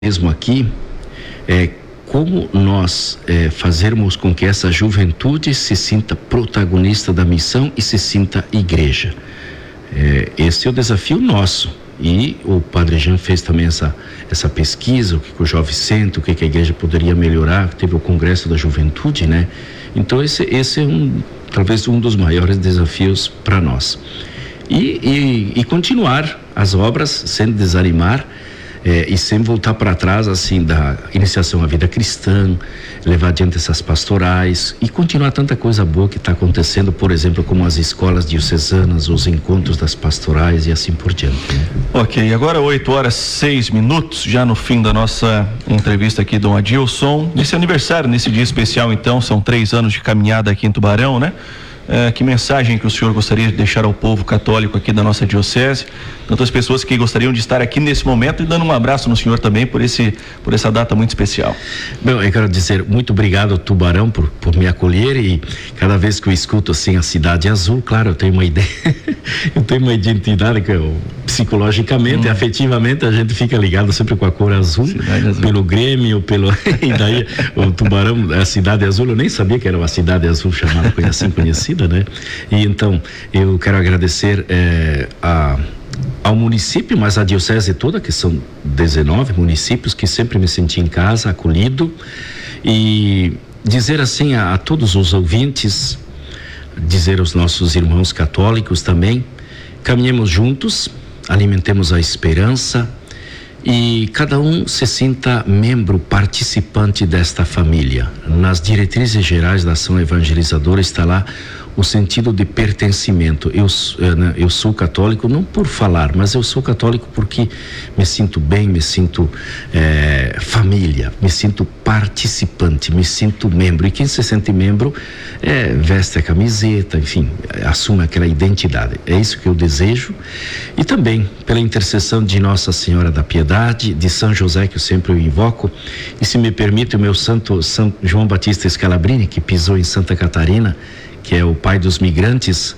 mesmo aqui, como nós fazermos com que essa juventude se sinta protagonista da missão e se sinta igreja. Esse é o desafio nosso. E o Padre Jean fez também essa pesquisa, o que o jovem sente, o que a igreja poderia melhorar. Teve o Congresso da Juventude, né? Então esse é talvez um dos maiores desafios para nós. E continuar as obras sem desanimar, e sem voltar para trás, assim, da iniciação à vida cristã, levar adiante essas pastorais e continuar tanta coisa boa que está acontecendo, por exemplo, como as escolas diocesanas, os encontros das pastorais e assim por diante, né? Ok, agora 8h06, já no fim da nossa entrevista aqui, Dom Adilson, nesse aniversário, nesse dia especial, então, são 3 anos de caminhada aqui em Tubarão, né? Que mensagem que o senhor gostaria de deixar ao povo católico aqui da nossa diocese, tantas pessoas que gostariam de estar aqui nesse momento, e dando um abraço no senhor também por essa data muito especial. Bom, eu quero dizer muito obrigado ao Tubarão por me acolher, e cada vez que eu escuto assim a Cidade Azul, claro, eu tenho uma ideia, eu tenho uma identidade que psicologicamente, afetivamente, a gente fica ligado sempre com a cor azul, pelo Grêmio, e daí o Tubarão, a Cidade Azul, eu nem sabia que era uma Cidade Azul chamada assim conhecida, né? E então eu quero agradecer ao município, mas a diocese toda, que são 19 municípios, que sempre me senti em casa, acolhido, e dizer assim a todos os ouvintes, dizer aos nossos irmãos católicos também: caminhemos juntos, alimentemos a esperança e cada um se sinta membro, participante desta família. Nas diretrizes gerais da ação evangelizadora está lá o sentido de pertencimento. Eu sou católico não por falar, mas eu sou católico porque me sinto bem, me sinto família, me sinto participante, me sinto membro. E quem se sente membro veste a camiseta, enfim, assume aquela identidade. É isso que eu desejo. E também pela intercessão de Nossa Senhora da Piedade, de São José, que eu sempre invoco, e se me permite o meu santo São João Batista Scalabrini, que pisou em Santa Catarina, que é o pai dos migrantes,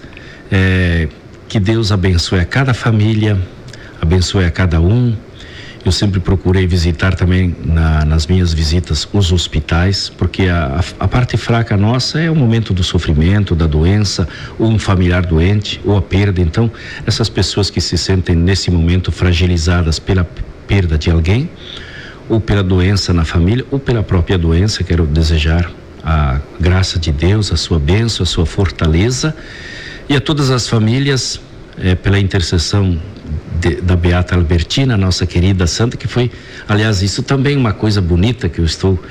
que Deus abençoe a cada família, abençoe a cada um. Eu sempre procurei visitar também nas minhas visitas os hospitais, porque a parte fraca nossa é o momento do sofrimento, da doença, ou um familiar doente, ou a perda. Então, essas pessoas que se sentem nesse momento fragilizadas pela perda de alguém, ou pela doença na família, ou pela própria doença, quero desejar a graça de Deus, a sua bênção, a sua fortaleza, e a todas as famílias, pela intercessão da Beata Albertina, nossa querida santa, que foi, aliás, isso também uma coisa bonita que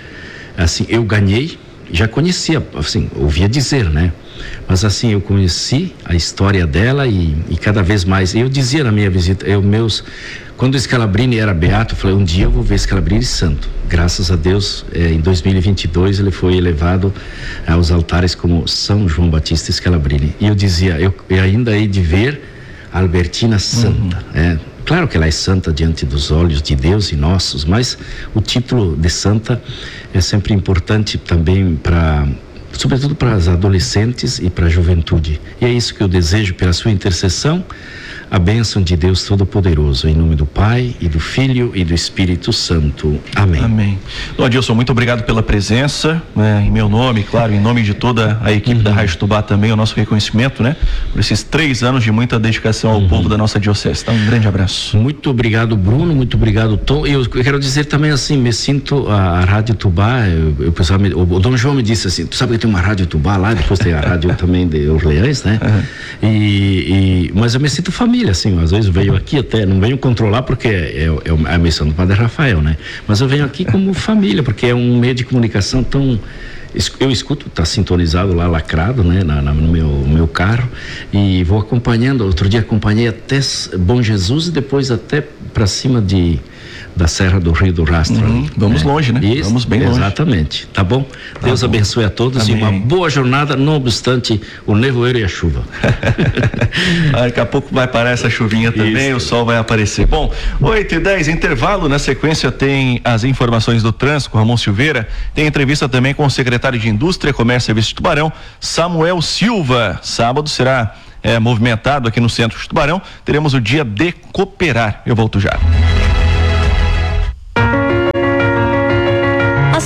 eu ganhei, já conhecia, assim, ouvia dizer, né? Mas assim, eu conheci a história dela e cada vez mais, eu dizia na minha visita, quando o Scalabrini era beato, eu falei, um dia eu vou ver Scalabrini santo. Graças a Deus, em 2022 ele foi elevado aos altares como São João Batista Scalabrini. E eu dizia, eu ainda hei de ver a Albertina santa. Claro que ela é santa diante dos olhos de Deus e nossos, mas o título de santa é sempre importante também sobretudo para as adolescentes e para a juventude. E é isso que eu desejo pela sua intercessão, a bênção de Deus Todo-Poderoso, em nome do Pai e do Filho e do Espírito Santo. Amém. Amém. Dom Adilson, muito obrigado pela presença, em meu nome, claro, em nome de toda a equipe da Rádio Tubá também, o nosso reconhecimento, por esses 3 anos de muita dedicação ao povo da nossa diocese. Então, um grande abraço. Muito obrigado, Bruno, muito obrigado, Tom. Eu quero dizer também assim, me sinto a Rádio Tubá, o Dom João me disse assim, tu sabe que tem uma Rádio Tubá lá, depois tem a rádio também de Orleans, né? Mas eu me sinto família, assim, às vezes eu venho aqui até, não venho controlar porque é a missão do Padre Rafael, né? Mas eu venho aqui como família, porque é um meio de comunicação tão... Eu escuto, tá sintonizado lá, lacrado, né? No meu carro, e vou acompanhando. Outro dia acompanhei até Bom Jesus e depois até para cima da Serra do Rio do Rastro. Vamos longe, né? Isso, vamos bem longe. Exatamente. Tá bom? Deus abençoe a todos. Amém. E uma boa jornada, não obstante o nevoeiro e a chuva. Daqui a pouco vai parar essa chuvinha também, isso. O sol vai aparecer. Bom, 8h10, intervalo. Na sequência tem as informações do trânsito com Ramon Silveira. Tem entrevista também com o secretário de Indústria, Comércio e Serviços de Tubarão, Samuel Silva. Sábado será movimentado aqui no centro de Tubarão. Teremos o dia de cooperar. Eu volto já.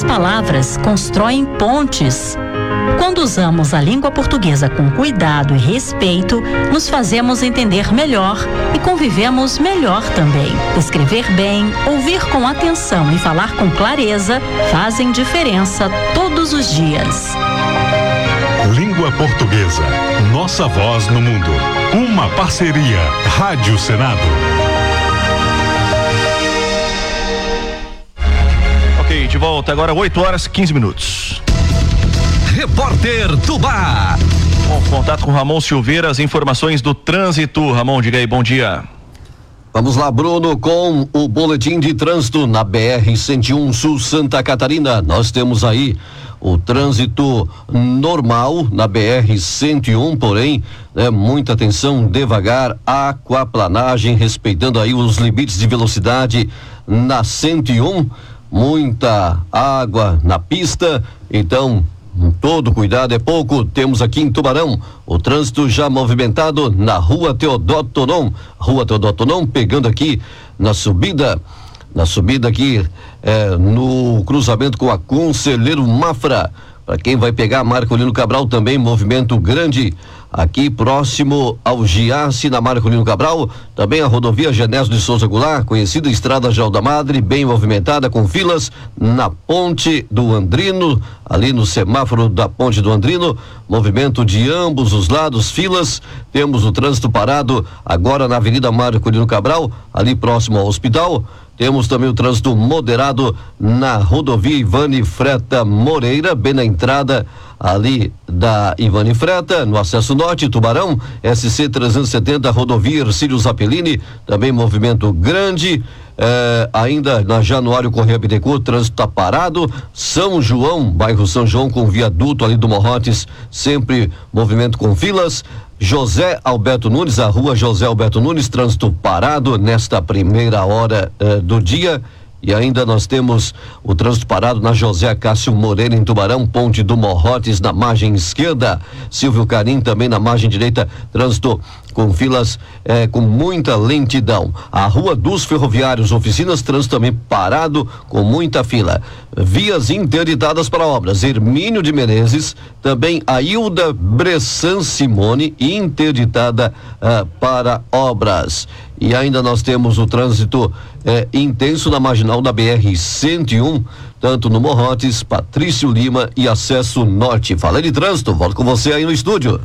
palavras constroem pontes. Quando usamos a língua portuguesa com cuidado e respeito, nos fazemos entender melhor e convivemos melhor também. Escrever bem, ouvir com atenção e falar com clareza fazem diferença todos os dias. Língua Portuguesa, nossa voz no mundo. Uma parceria, Rádio Senado. Ok, de volta agora 8h15. Repórter Tubá. Bom, contato com Ramon Silveira, as informações do trânsito. Ramon, diga aí, bom dia. Vamos lá, Bruno, com o boletim de trânsito na BR-101 Sul Santa Catarina. Nós temos aí o trânsito normal na BR-101, porém, muita atenção, devagar, aquaplanagem, respeitando aí os limites de velocidade na 101, muita água na pista, então todo cuidado é pouco. Temos aqui em Tubarão o trânsito já movimentado na Rua Teodoro Tonon, pegando aqui na subida aqui no cruzamento com a Conselheiro Mafra. Para quem vai pegar Marcolino Cabral também, movimento grande aqui próximo ao Giasse, na Marcolino Cabral. Também a rodovia Genésio de Souza Goulart, conhecida Estrada João da Madre, bem movimentada, com filas na Ponte do Andrino, ali no semáforo da Ponte do Andrino, movimento de ambos os lados, filas. Temos o trânsito parado agora na Avenida Marcolino Cabral, ali próximo ao hospital. Temos também o trânsito moderado na rodovia Ivane Freta Moreira, bem na entrada ali da Ivane Freta, no acesso norte, Tubarão, SC 370, rodovia Ercílio Zappellini, também movimento grande. Ainda na Januário Correia Bittencourt, trânsito está parado. São João, bairro São João, com viaduto ali do Morrotes, sempre movimento com filas. José Alberto Nunes, a rua José Alberto Nunes, trânsito parado nesta primeira hora do dia. E ainda nós temos o trânsito parado na José Cássio Moreira, em Tubarão, Ponte do Morrotes, na margem esquerda. Silvio Carim também na margem direita, trânsito com filas com muita lentidão. A Rua dos Ferroviários, oficinas, trânsito também parado, com muita fila. Vias interditadas para obras. Hermínio de Menezes, também a Hilda Bressan Simone, interditada para obras. E ainda nós temos o trânsito intenso na marginal da BR-101, tanto no Morrotes, Patrício Lima e acesso norte. Falei de trânsito, volto com você aí no estúdio.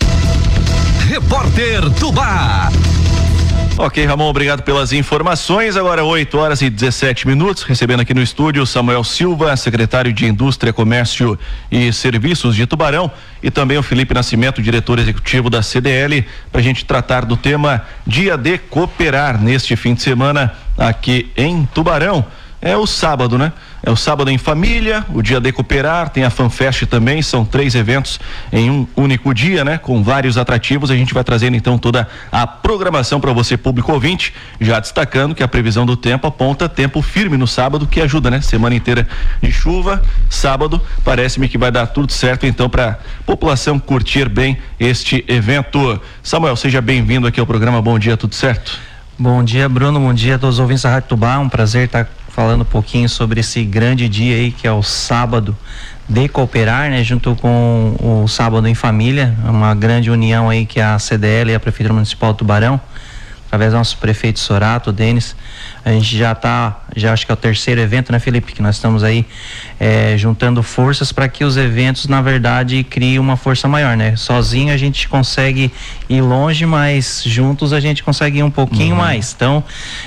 Repórter Tubá. Ok, Ramon, obrigado pelas informações. Agora 8h17, recebendo aqui no estúdio Samuel Silva, secretário de Indústria, Comércio e Serviços de Tubarão, e também o Felipe Nascimento, diretor executivo da CDL, para a gente tratar do tema Dia de Cooperar neste fim de semana aqui em Tubarão. É o sábado, né? É o sábado em família, o Dia de Cooperar, tem a FanFest também, são 3 eventos em um único dia, né? Com vários atrativos. A gente vai trazendo então toda a programação para você, público ouvinte, já destacando que a previsão do tempo aponta tempo firme no sábado, que ajuda, né? Semana inteira de chuva, sábado, parece-me que vai dar tudo certo então para a população curtir bem este evento. Samuel, seja bem-vindo aqui ao programa Bom Dia, tudo certo? Bom dia, Bruno, bom dia a todos os ouvintes da Rádio Tubá, um prazer estar falando um pouquinho sobre esse grande dia aí que é o sábado de cooperar, né? Junto com o sábado em família, uma grande união aí que a CDL e a Prefeitura Municipal de Tubarão, através do nosso prefeito Sorato, Denis, a gente já acho que é o 3º evento, né, Felipe, que nós estamos aí juntando forças para que os eventos, na verdade, criem uma força maior, né? Sozinho a gente consegue ir longe, mas juntos a gente consegue ir um pouquinho mais. Então,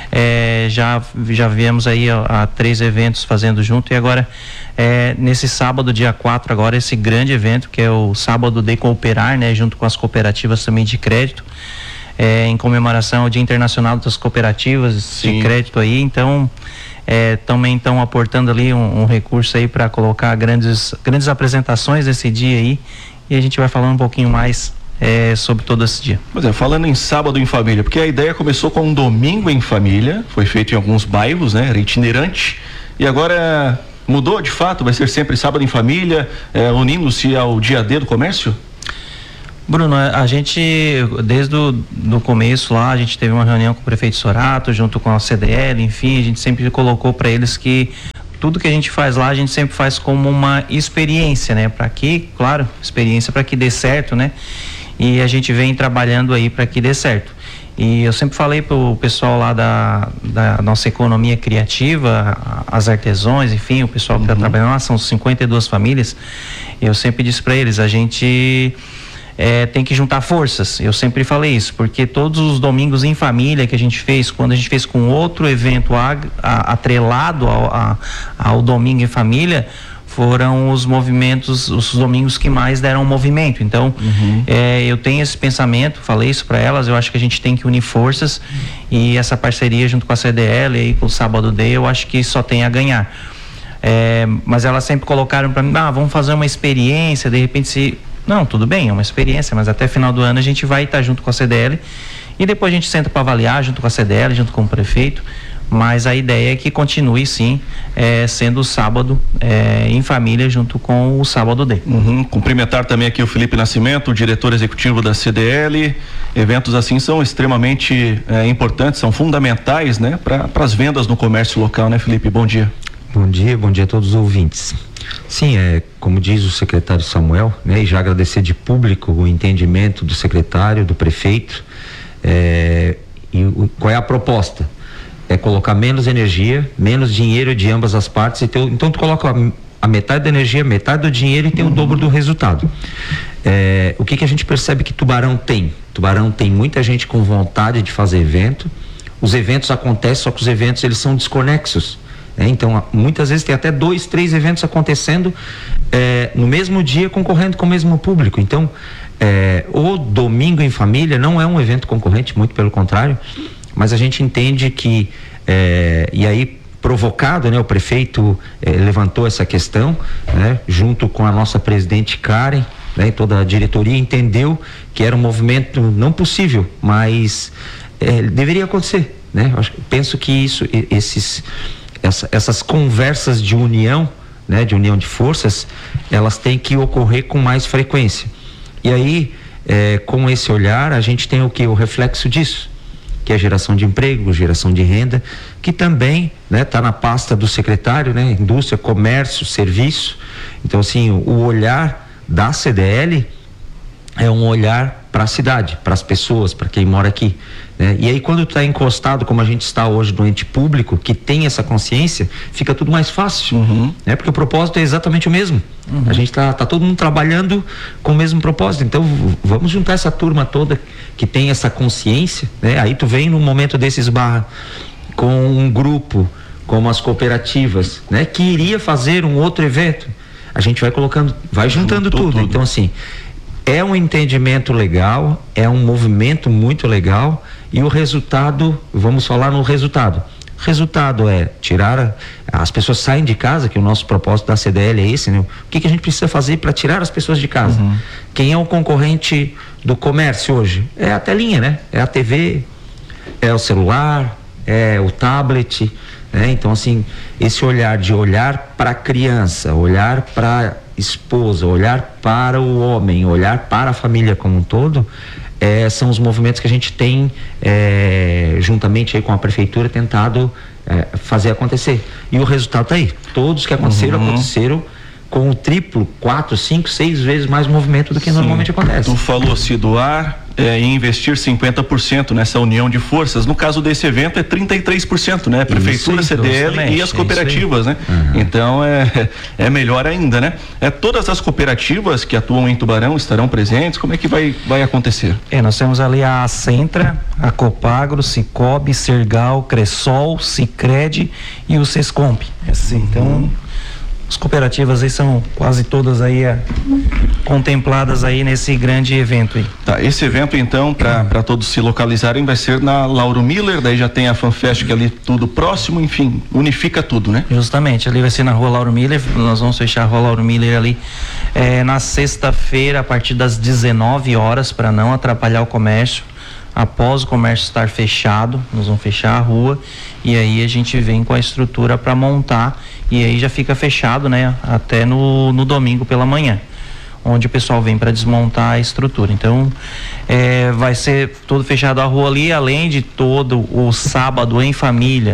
já viemos aí a 3 eventos fazendo junto, e agora nesse sábado, dia 4, agora esse grande evento que é o Sábado de Cooperar, né? Junto com as cooperativas também de crédito, em comemoração ao Dia Internacional das Cooperativas. Sim. De crédito aí, então também estão aportando ali um recurso aí para colocar grandes apresentações desse dia aí, e a gente vai falando um pouquinho mais sobre todo esse dia. Pois é, falando em sábado em família, porque a ideia começou com um domingo em família, foi feito em alguns bairros, né? Era itinerante, e agora mudou de fato, vai ser sempre sábado em família, unindo-se ao Dia D do Comércio? Bruno, a gente, desde o começo lá, a gente teve uma reunião com o prefeito Sorato, junto com a CDL, enfim, a gente sempre colocou para eles que tudo que a gente faz lá, a gente sempre faz como uma experiência, né? Para que, claro, experiência para que dê certo, né? E a gente vem trabalhando aí para que dê certo. E eu sempre falei pro pessoal lá da nossa economia criativa, as artesãos, enfim, o pessoal que está trabalhando lá, são 52 famílias, eu sempre disse para eles, a gente tem que juntar forças. Eu sempre falei isso, porque todos os domingos em família que a gente fez, quando a gente fez com outro evento atrelado ao domingo em família, foram os movimentos, os domingos que mais deram movimento. Então, eu tenho esse pensamento, falei isso para elas, eu acho que a gente tem que unir forças, e essa parceria junto com a CDL e com o Sábado Day, eu acho que só tem a ganhar. Mas elas sempre colocaram para mim, vamos fazer uma experiência, de repente não, tudo bem, é uma experiência, mas até final do ano a gente vai estar junto com a CDL, e depois a gente senta para avaliar junto com a CDL, junto com o prefeito. Mas a ideia é que continue sim sendo o sábado em família junto com o Sábado Day. Cumprimentar também aqui o Felipe Nascimento, o diretor executivo da CDL. Eventos assim são extremamente importantes, são fundamentais, né, para as vendas no comércio local, né, Felipe? Bom dia. Bom dia a todos os ouvintes. Sim, como diz o secretário Samuel, né, e já agradecer de público o entendimento do secretário, do prefeito, qual é a proposta? É colocar menos energia, menos dinheiro de ambas as partes, então tu coloca a metade da energia, metade do dinheiro e tem o dobro do resultado. O que a gente percebe que Tubarão tem? Tubarão tem muita gente com vontade de fazer evento, os eventos acontecem, só que os eventos eles são desconexos. Então muitas vezes tem até 2, 3 eventos acontecendo no mesmo dia, concorrendo com o mesmo público. Então o Domingo em Família não é um evento concorrente, muito pelo contrário, mas a gente entende que e aí provocado, né, o prefeito levantou essa questão, né, junto com a nossa presidente Karen, né, e toda a diretoria entendeu que era um movimento não possível, mas deveria acontecer, né? Penso que essas conversas de união, né, de união de forças, elas têm que ocorrer com mais frequência. E aí, com esse olhar, a gente tem o reflexo disso, que é geração de emprego, geração de renda, que também, né, tá na pasta do secretário, né, indústria, comércio, serviço. Então, assim, o olhar da CDL é um olhar para a cidade, para as pessoas, para quem mora aqui, né? E aí quando tu tá encostado, como a gente está hoje, no ente público, que tem essa consciência, fica tudo mais fácil, né? Porque o propósito é exatamente o mesmo. A gente tá todo mundo trabalhando com o mesmo propósito. Então vamos juntar essa turma toda que tem essa consciência, né? Aí tu vem num momento desses com um grupo como as cooperativas, né, que iria fazer um outro evento. A gente vai juntando tudo. Então, assim, é um entendimento legal, é um movimento muito legal, e o resultado, vamos falar no resultado. O resultado é tirar, as pessoas saem de casa, que o nosso propósito da CDL é esse, né? O que a gente precisa fazer para tirar as pessoas de casa? Quem é o concorrente do comércio hoje? É a telinha, né? É a TV, é o celular, é o tablet, né? Então, assim, esse olhar para a criança, olhar para esposa, olhar para o homem, olhar para a família como um todo, são os movimentos que a gente tem juntamente aí com a prefeitura tentado fazer acontecer, e o resultado tá aí. Todos que aconteceram com o triplo, 4, 5, 6 vezes mais movimento do que normalmente acontece. Tu falou se doar e investir 50% nessa união de forças. No caso desse evento é 33%, né? Prefeitura, isso, CDL e as cooperativas, né? Então é melhor ainda, né? Todas as cooperativas que atuam em Tubarão estarão presentes. Como é que vai acontecer? Nós temos ali a Centra, a Copagro, Cicobi, Sergal, Cressol, Sicredi e o Sescomp. Então, as cooperativas aí são quase todas aí contempladas aí nesse grande evento aí. Tá, esse evento então, para todos se localizarem, vai ser na Lauro Miller, daí já tem a FanFest ali tudo próximo, enfim, unifica tudo, né? Justamente, ali vai ser na rua Lauro Miller, nós vamos fechar a rua Lauro Miller ali na sexta-feira a partir das 19 horas para não atrapalhar o comércio. Após o comércio estar fechado, nós vamos fechar a rua e aí a gente vem com a estrutura para montar, e aí já fica fechado, né, até no domingo pela manhã, onde o pessoal vem para desmontar a estrutura. Então vai ser todo fechado a rua ali, além de todo o sábado em família,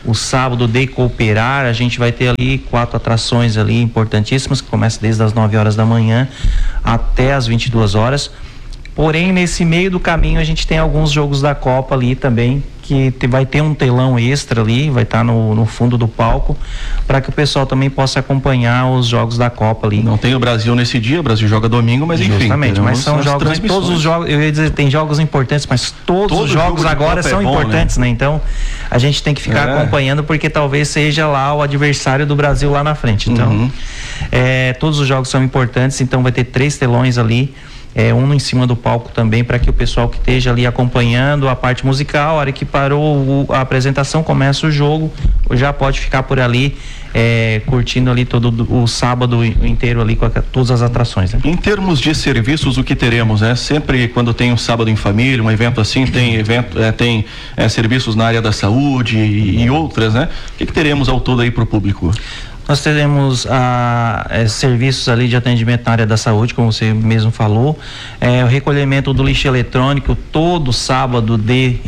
o sábado de Cooperar, a gente vai ter ali 4 atrações ali importantíssimas, que começa desde as 9 horas da manhã até as 22 horas. Porém, nesse meio do caminho, a gente tem alguns jogos da Copa ali também, que vai ter um telão extra ali, vai estar no fundo do palco, para que o pessoal também possa acompanhar os jogos da Copa ali. Não tem o Brasil nesse dia, o Brasil joga domingo, mas enfim. Justamente, mas são jogos, todos os jogos, eu ia dizer, tem jogos importantes, mas todos os jogos agora são importantes, né? Então, a gente tem que ficar acompanhando, porque talvez seja lá o adversário do Brasil lá na frente. Então, todos os jogos são importantes, então vai ter 3 telões ali, um em cima do palco também, para que o pessoal que esteja ali acompanhando a parte musical, a hora que parou a apresentação, começa o jogo, já pode ficar por ali, curtindo ali todo o sábado inteiro ali com todas as atrações, né? Em termos de serviços, o que teremos, né? Sempre quando tem um sábado em família, um evento assim, tem serviços na área da saúde e outras, né? O que teremos ao todo aí para o público? Nós teremos serviços ali de atendimento na área da saúde, como você mesmo falou, o recolhimento do lixo eletrônico todo sábado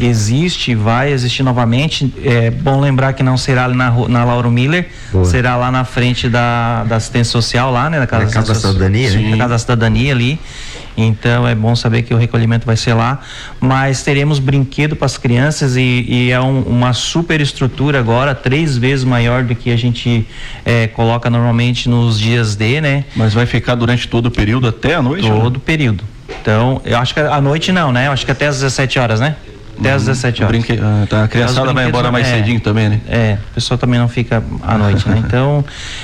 vai existir novamente. É bom lembrar que não será ali na Lauro Miller, será lá na frente da assistência social lá, né? Na Casa da Cidadania, né? Na Casa da Cidadania ali. Então é bom saber que o recolhimento vai ser lá, mas teremos brinquedo para as crianças e é uma super estrutura agora, 3 vezes maior do que a gente coloca normalmente nos dias né? Mas vai ficar durante todo o período até a noite? Todo o período. Então, eu acho que à noite não, né? Eu acho que até às 17 horas, né? Até às 17 horas. A criançada vai embora mais cedinho também, né? O pessoal também não fica à noite, né? Então,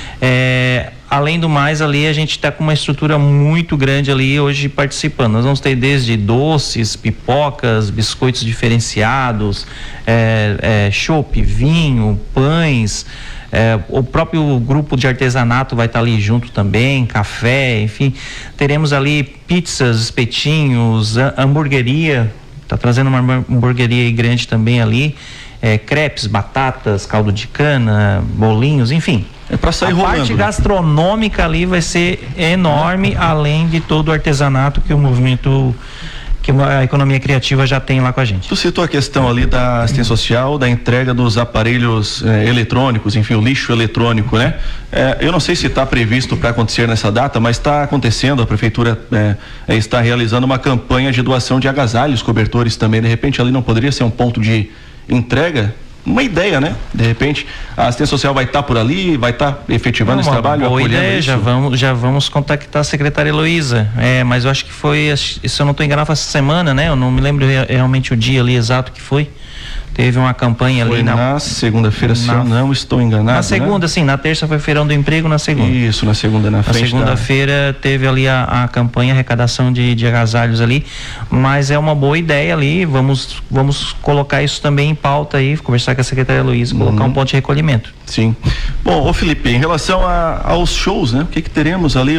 além do mais, ali a gente está com uma estrutura muito grande ali hoje participando. Nós vamos ter desde doces, pipocas, biscoitos diferenciados, chopp, vinho, pães. O próprio grupo de artesanato vai estar ali junto também, café, enfim. Teremos ali pizzas, espetinhos, hamburgueria. Tá trazendo uma hamburgueria grande também ali. Crepes, batatas, caldo de cana, bolinhos, enfim. Para sair rolando. A parte gastronômica ali vai ser enorme, além de todo o artesanato que o movimento, que a economia criativa já tem lá com a gente. Tu citou a questão ali da assistência social, da entrega dos aparelhos eletrônicos, enfim, o lixo eletrônico, né? Eu não sei se está previsto para acontecer nessa data, mas está acontecendo, a prefeitura está realizando uma campanha de doação de agasalhos, cobertores também. De repente ali não poderia ser um ponto de entrega? Uma ideia, né? De repente a assistência social vai estar por ali, vai estar efetivando esse trabalho, boa ideia, já vamos contactar a secretária Heloísa, mas eu acho que foi, se eu não estou enganado, foi essa semana, né? Eu não me lembro realmente o dia ali exato que foi. Teve uma campanha foi ali na segunda-feira, se eu não estou enganado. Na segunda, né? Sim, na terça foi feirão do emprego, na segunda. Isso, na segunda, na frente. Na segunda-feira teve ali a campanha, arrecadação de agasalhos ali, mas é uma boa ideia ali, vamos colocar isso também em pauta aí, conversar com a secretária Luiz, colocar um ponto de recolhimento. Sim. Bom, ô Felipe, em relação aos shows, né? O que teremos ali?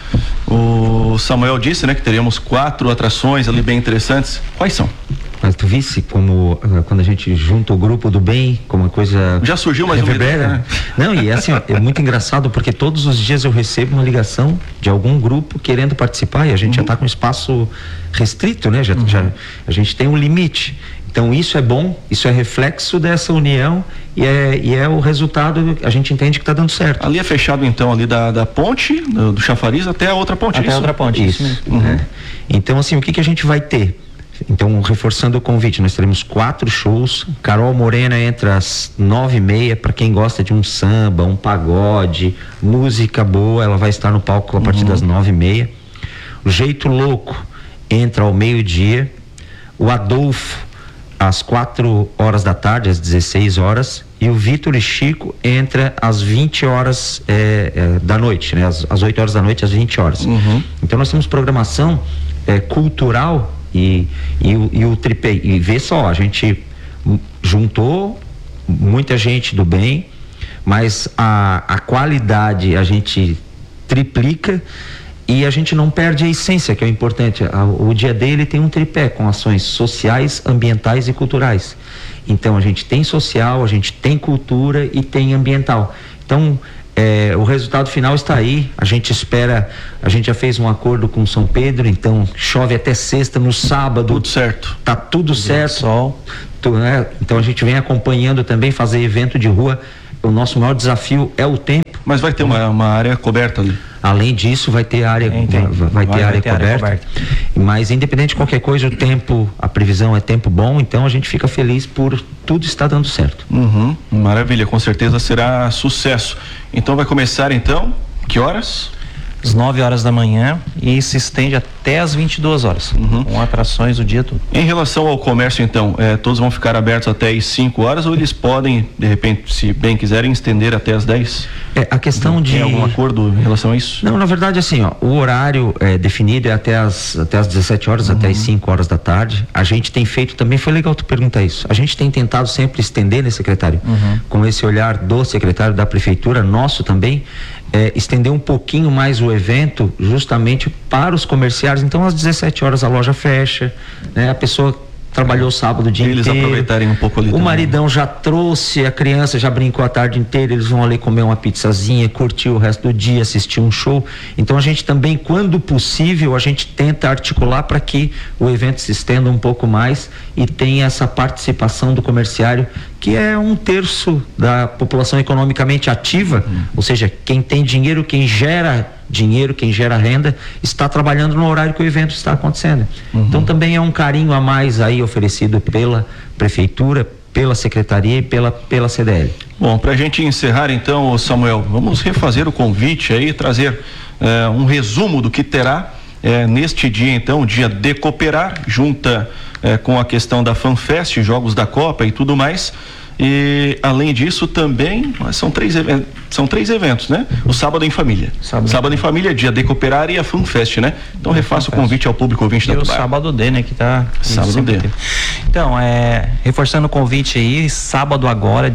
O Samuel disse, né? Que teremos 4 atrações ali bem interessantes. Quais são? Mas tu visse como quando a gente junta o grupo do bem, como uma coisa... Já surgiu mais uma ideia, né? Não, e assim, é muito engraçado porque todos os dias eu recebo uma ligação de algum grupo querendo participar e a gente já está com espaço restrito, né? A gente tem um limite. Então isso é bom, isso é reflexo dessa união e é o resultado, a gente entende que está dando certo. Ali é fechado então, ali da ponte, do chafariz até a outra ponte. Até a outra ponte, isso mesmo. Então assim, o que a gente vai ter? Então, reforçando o convite, nós teremos 4 shows. Carol Morena entre as 9h30, para quem gosta de um samba, um pagode, música boa, ela vai estar no palco a partir das 9h30. O Jeito Louco entra ao meio-dia. O Adolfo às 4 horas da tarde, às 16 horas. E o Vitor e Chico entra às 20 horas da noite, né? Às 8 horas da noite, às 20 horas. Então, nós temos programação cultural e o tripé, e vê só, a gente juntou muita gente do bem, mas a qualidade a gente triplica e a gente não perde a essência, que é o importante. O dia dele tem um tripé com ações sociais, ambientais e culturais. Então a gente tem social, a gente tem cultura e tem ambiental. Então o resultado final está aí. A gente espera, a gente já fez um acordo com São Pedro, então chove até sexta, no sábado. Tudo certo. Tá tudo certo. Sol. Né? Então a gente vem acompanhando também, fazer evento de rua. O nosso maior desafio é o tempo. Mas vai ter uma área coberta ali. Além disso, vai ter área, vai ter área coberta. Mas independente de qualquer coisa, o tempo, a previsão é tempo bom, então a gente fica feliz por tudo estar dando certo. Maravilha, com certeza será sucesso. Então vai começar que horas? Às 9 horas da manhã e se estende até às 22 horas, com atrações o dia todo. Em relação ao comércio, então, todos vão ficar abertos até às 5 horas ou eles podem, de repente, se bem quiserem, estender até às 10? A questão de... Tem algum acordo em relação a isso? Não, na verdade, assim, o horário definido é até as 17 horas, até as 5 horas da tarde. A gente tem feito também, foi legal tu perguntar isso, a gente tem tentado sempre estender, né, secretário? Com esse olhar do secretário da prefeitura, nosso também, estender um pouquinho mais o evento justamente para os comerciários. Então às 17 horas a loja fecha, né? A pessoa trabalhou sábado o dia inteiro. Eles aproveitarem um pouco ali. O maridão já trouxe, a criança já brincou a tarde inteira, eles vão ali comer uma pizzazinha, curtir o resto do dia, assistir um show. Então a gente também, quando possível, a gente tenta articular para que o evento se estenda um pouco mais e tenha essa participação do comerciário, que é 1/3 da população economicamente ativa, ou seja, quem tem dinheiro, quem gera dinheiro, quem gera renda, está trabalhando no horário que o evento está acontecendo. Então também é um carinho a mais aí oferecido pela prefeitura, pela secretaria e pela CDL. Bom, para a gente encerrar então, Samuel, vamos refazer o convite aí, trazer um resumo do que terá neste dia então, dia de Cooperar, junta com a questão da FanFest, jogos da Copa e tudo mais. E além disso também são três eventos, né? O Sábado em Família. Sábado em Família, dia de Cooperar e a FanFest, né? Então refaça o convite ao público ouvinte da Tubá. E o Sábado D, né? Que tá Sábado D. Então, reforçando o convite aí, sábado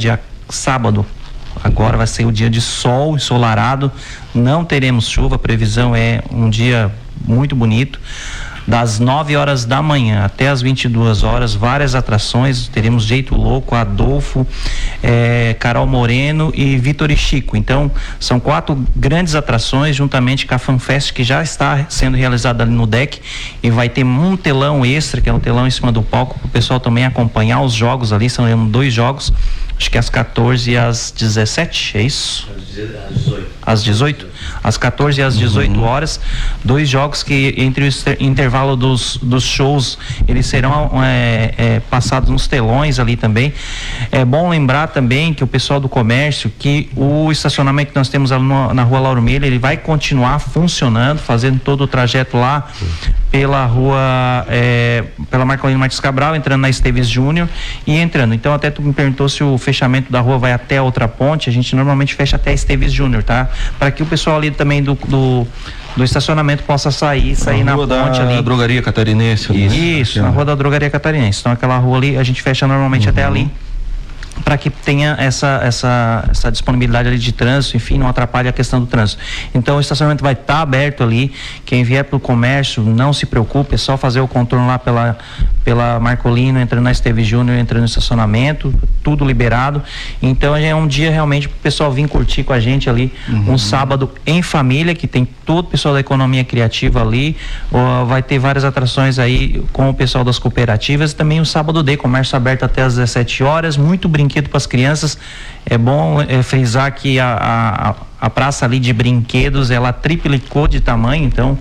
agora vai ser o dia de sol ensolarado, não teremos chuva, a previsão é um dia muito bonito. Das 9 horas da manhã até as 22 horas, várias atrações, teremos Jeito Louco, Adolfo, Carol Moreno e Vitor e Chico. Então, são 4 grandes atrações, juntamente com a FanFest, que já está sendo realizada ali no deck, e vai ter um telão extra, que é um telão em cima do palco, para o pessoal também acompanhar os jogos ali. São 2 jogos, acho que às 14 e às 17, é isso? Às 18? Às 14 e às 18 horas, 2 jogos que entre o intervalo dos shows, eles serão passados nos telões ali também. É bom lembrar também que o pessoal do comércio, que o estacionamento que nós temos ali na Rua Lauro Miller, ele vai continuar funcionando, fazendo todo o trajeto lá pela rua, pela Marcolino Martins Cabral, entrando na Esteves Júnior e entrando. Então até tu me perguntou se o fechamento da rua vai até a outra ponte. A gente normalmente fecha até a Esteves Júnior, tá? Para que o pessoal ali também do estacionamento possa sair na ponte ali. Drogaria Catarinense. Isso, na Rua da Drogaria Catarinense. Então aquela rua ali a gente fecha normalmente até ali, para que tenha essa disponibilidade ali de trânsito, enfim, não atrapalhe a questão do trânsito. Então o estacionamento vai estar aberto ali. Quem vier para o comércio, não se preocupe, é só fazer o contorno lá pela Marcolino, entrando na Esteves Júnior, entrando no estacionamento, tudo liberado. Então é um dia realmente para o pessoal vir curtir com a gente ali, um sábado em família, que tem todo o pessoal da economia criativa ali. Vai ter várias atrações aí com o pessoal das cooperativas, e também o Sábado D, comércio aberto até às 17 horas, muito brinquedo para as crianças. É bom frisar que a praça ali de brinquedos, ela triplicou de tamanho, então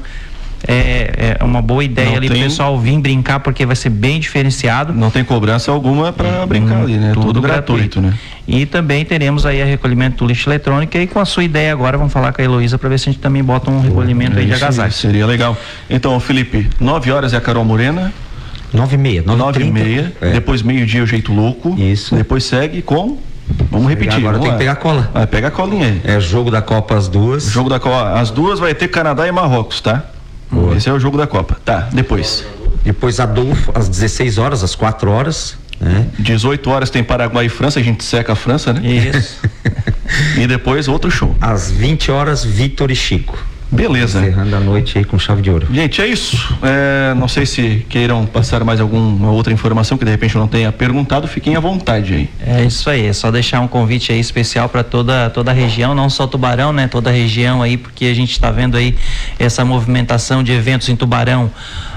é uma boa ideia ali pro pessoal vir brincar, porque vai ser bem diferenciado. Não tem cobrança alguma para brincar ali, né? Tudo gratuito, né? E também teremos aí a recolhimento do lixo eletrônico, e com a sua ideia agora, vamos falar com a Heloísa para ver se a gente também bota um recolhimento aí de agasalho. Seria legal. Então, Felipe, 9 horas é a Carol Morena. 9h30. 9h30. Depois meio-dia o Jeito Louco. Isso. Depois segue com... Vamos repetir. Agora tem que pegar a cola. Vai, pega a colinha aí. É jogo da Copa às 2. Jogo da Copa às 2 vai ter Canadá e Marrocos, tá? Esse é o jogo da Copa. Tá, depois. Depois Adolfo às 16 horas, às 4 horas. 18 horas tem Paraguai e França, a gente seca a França, né? Isso. E depois outro show. Às 20 horas, Vitor e Chico. Beleza. Encerrando a noite aí com chave de ouro. Gente, é isso. Não sei se queiram passar mais alguma outra informação que de repente eu não tenha perguntado, fiquem à vontade aí. É isso aí, é só deixar um convite aí especial para toda a região, não só Tubarão, né? Toda a região aí, porque a gente está vendo aí essa movimentação de eventos em Tubarão.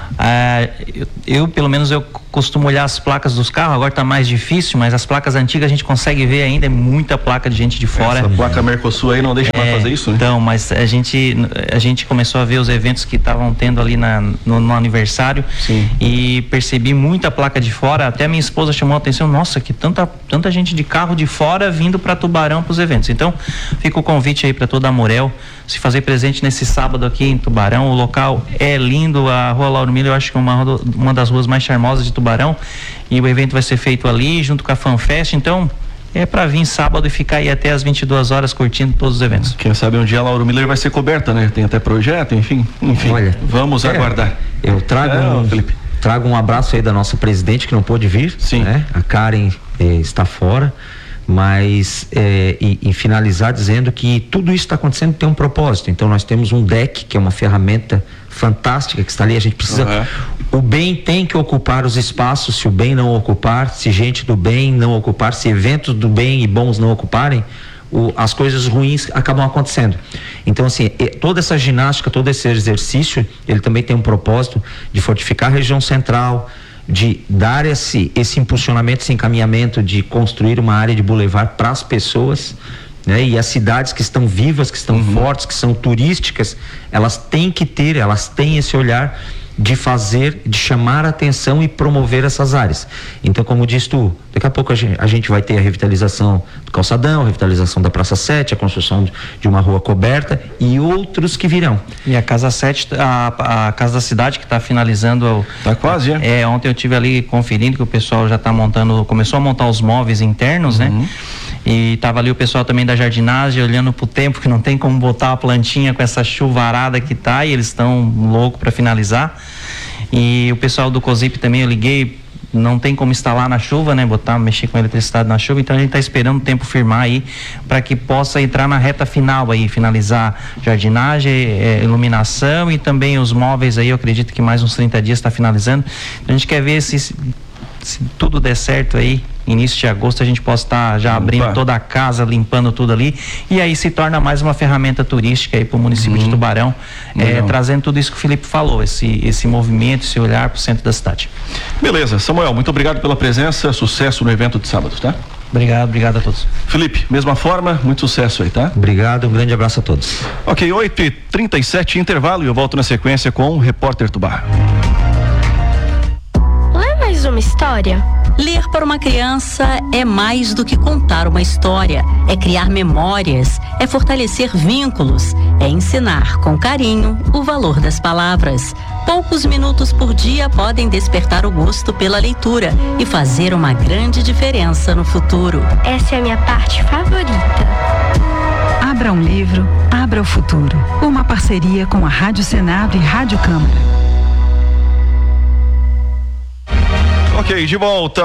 Eu pelo menos eu costumo olhar as placas dos carros, agora tá mais difícil, mas as placas antigas a gente consegue ver ainda, é muita placa de gente de fora. Essa placa Mercosul aí não deixa mais fazer isso, né? Então, mas a gente começou a ver os eventos que estavam tendo ali no aniversário. Sim. E percebi muita placa de fora, até minha esposa chamou a atenção, nossa, que tanta gente de carro de fora vindo para Tubarão para os eventos. Então, fica o convite aí para toda a Morel se fazer presente nesse sábado aqui em Tubarão. O local é lindo, a Rua Lauro Miller eu acho que é uma das ruas mais charmosas de Tubarão, e o evento vai ser feito ali junto com a FanFest. Então é para vir sábado e ficar aí até as 22 horas curtindo todos os eventos. Quem sabe um dia a Lauro Miller vai ser coberta, né? Tem até projeto, enfim. Olha, vamos aguardar. Eu trago um abraço aí da nossa presidente que não pôde vir. Sim. Né? A Karen está fora, mas e finalizar dizendo que tudo isso está acontecendo tem um propósito. Então nós temos um deck, que é uma ferramenta fantástica que está ali. A gente precisa, o bem tem que ocupar os espaços. Se o bem não ocupar, se gente do bem não ocupar, se eventos do bem e bons não ocuparem, as coisas ruins acabam acontecendo. Então assim, toda essa ginástica, todo esse exercício, ele também tem um propósito de fortificar a região central, de dar esse impulsionamento, esse encaminhamento, de construir uma área de boulevard para as pessoas, né? E as cidades que estão vivas, que estão fortes, que são turísticas, elas têm esse olhar de chamar a atenção e promover essas áreas. Então, como diz tu, daqui a pouco a gente vai ter a revitalização do calçadão, a revitalização da Praça 7, a construção de uma rua coberta e outros que virão. E a Casa 7, a Casa da Cidade, que está finalizando. Tá quase, ontem eu tive ali conferindo que o pessoal já está começou a montar os móveis internos, né? E tava ali o pessoal também da jardinagem olhando pro tempo, que não tem como botar a plantinha com essa chuvarada que tá, e eles estão loucos para finalizar. E o pessoal do COSIP também eu liguei, não tem como instalar na chuva, né? Mexer com eletricidade na chuva, então a gente tá esperando o tempo firmar aí para que possa entrar na reta final aí, finalizar jardinagem, iluminação e também os móveis aí, eu acredito que mais uns 30 dias está finalizando. Então a gente quer ver se tudo der certo aí, início de agosto a gente possa estar já abrindo toda a casa, limpando tudo ali, e aí se torna mais uma ferramenta turística aí para o município de Tubarão, trazendo tudo isso que o Felipe falou, esse movimento, esse olhar para o centro da cidade. Beleza, Samuel, muito obrigado pela presença, sucesso no evento de sábado, tá? Obrigado a todos. Felipe, mesma forma, muito sucesso aí, tá? Obrigado, um grande abraço a todos. Ok, 8h37, intervalo, e eu volto na sequência com o Repórter Tubá. Mais uma história? Ler para uma criança é mais do que contar uma história, é criar memórias, é fortalecer vínculos, é ensinar com carinho o valor das palavras. Poucos minutos por dia podem despertar o gosto pela leitura e fazer uma grande diferença no futuro. Essa é a minha parte favorita. Abra um livro, abra o futuro. Uma parceria com a Rádio Senado e Rádio Câmara. Ok, de volta,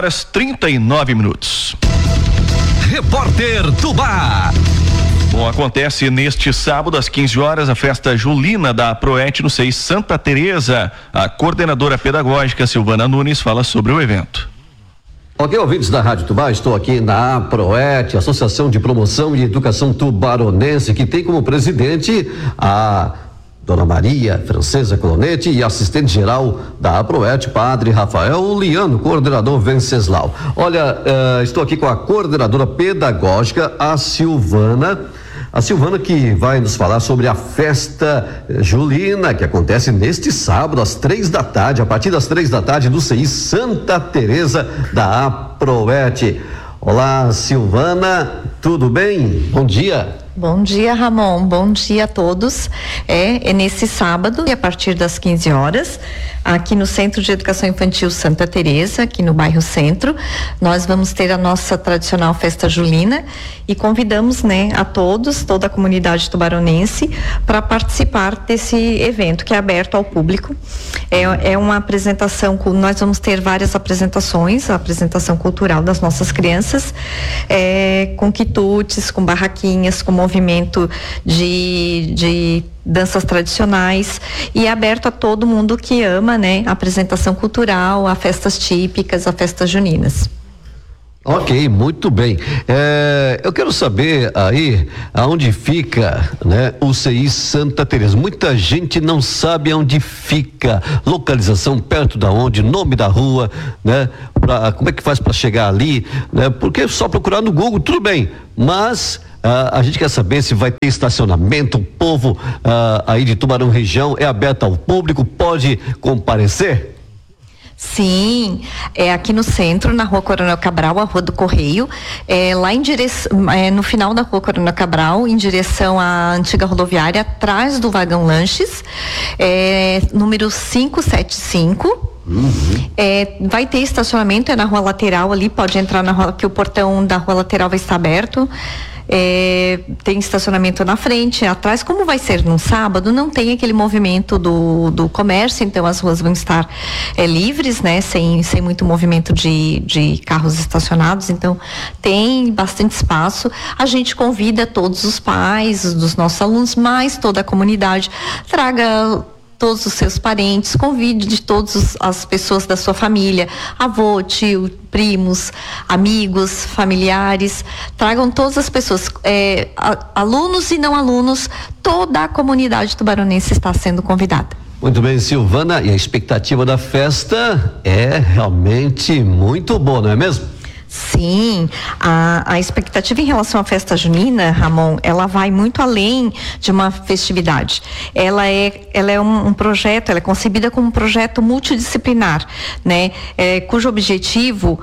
8h39. Repórter Tubá. Bom, acontece neste sábado às 15 horas a festa julina da Proet no SEI Santa Teresa. A coordenadora pedagógica Silvana Nunes fala sobre o evento. Ok, ouvintes da Rádio Tubá, estou aqui na Proet, Associação de Promoção e Educação Tubaronense, que tem como presidente a Dona Maria Francesa Colonetti e assistente geral da Proet, Padre Rafael Liano, coordenador Venceslau. Olha, estou aqui com a coordenadora pedagógica, a Silvana que vai nos falar sobre a festa julina que acontece neste sábado às 15h, a partir das 15h do CI Santa Teresa da Proet. Olá, Silvana, tudo bem? Bom dia. Bom dia, Ramon. Bom dia a todos. É nesse sábado, e a partir das 15 horas, aqui no Centro de Educação Infantil Santa Teresa, aqui no bairro Centro, nós vamos ter a nossa tradicional festa julina e convidamos, a todos, toda a comunidade tubaronense, para participar desse evento que é aberto ao público. É uma apresentação, nós vamos ter várias apresentações, a apresentação cultural das nossas crianças, com quitutes, com barraquinhas, com movimento de danças tradicionais, e é aberto a todo mundo que ama, né, a apresentação cultural, a festas típicas, a festas juninas. Ok, muito bem. Eu quero saber aí aonde fica, né, o CI Santa Teresa. Muita gente não sabe aonde fica, localização perto da onde, nome da rua, né? Como é que faz para chegar ali, né? Porque só procurar no Google, tudo bem, mas a gente quer saber se vai ter estacionamento, o povo aí de Tubarão região é aberto ao público, pode comparecer? Sim, é aqui no centro, na Rua Coronel Cabral, a Rua do Correio, lá em direção, no final da Rua Coronel Cabral, em direção à antiga rodoviária, atrás do vagão lanches, número 575. Vai ter estacionamento, na rua lateral ali, pode entrar na rua, que o portão da rua lateral vai estar aberto. Tem estacionamento na frente, atrás. Como vai ser num sábado, não tem aquele movimento do comércio, então as ruas vão estar livres, né, sem muito movimento de carros estacionados, então tem bastante espaço. A gente convida todos os pais dos nossos alunos, mais toda a comunidade, traga todos os seus parentes, convide de todas as pessoas da sua família, avô, tio, primos, amigos, familiares, tragam todas as pessoas, alunos e não alunos, toda a comunidade tubaronense está sendo convidada. Muito bem, Silvana, e a expectativa da festa é realmente muito boa, não é mesmo? Sim, a expectativa em relação à festa junina, Ramon, ela vai muito além de uma festividade. Ela é um projeto, ela é concebida como um projeto multidisciplinar, né? Cujo objetivo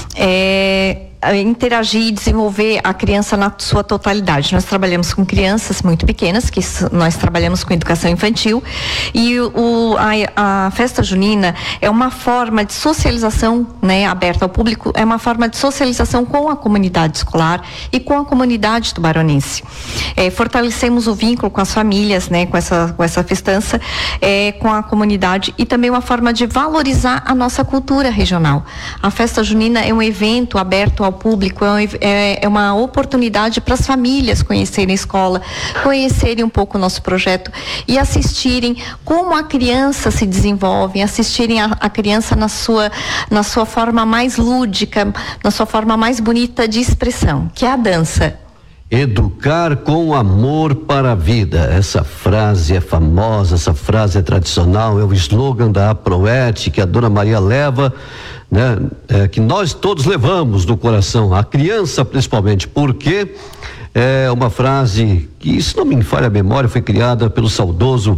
é interagir e desenvolver a criança na sua totalidade. Nós trabalhamos com crianças muito pequenas, que nós trabalhamos com educação infantil, e a festa junina é uma forma de socialização, né, aberta ao público, é uma forma de socialização com a comunidade escolar e com a comunidade tubaronense. Fortalecemos o vínculo com as famílias, né, com essa festança, com a comunidade, e também uma forma de valorizar a nossa cultura regional. A festa junina é um evento aberto ao público, é uma oportunidade para as famílias conhecerem a escola, conhecerem um pouco o nosso projeto e assistirem como a criança se desenvolve, assistirem a criança na sua forma mais lúdica, na sua forma mais bonita de expressão, que é a dança. Educar com amor para a vida. Essa frase é famosa, essa frase é tradicional, é o slogan da APROET, que a dona Maria leva, né? Que nós todos levamos no coração, a criança principalmente, porque é uma frase que, se não me falha a memória, foi criada pelo saudoso